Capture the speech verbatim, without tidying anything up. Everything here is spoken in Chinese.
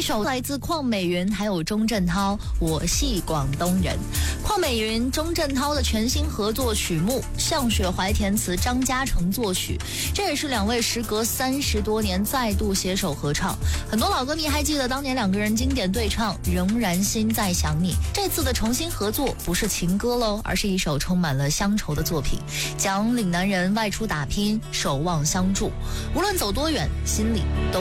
首来自邝美云还有钟镇涛，我系广东人。邝美云、钟镇涛的全新合作曲目，向雪怀填词，张嘉诚作曲，这也是两位时隔三十多年再度携手合唱。很多老歌迷还记得当年两个人经典对唱《仍然心在想你》。这次的重新合作不是情歌喽，而是一首充满了乡愁的作品，讲岭南人外出打拼，守望相助，无论走多远，心里都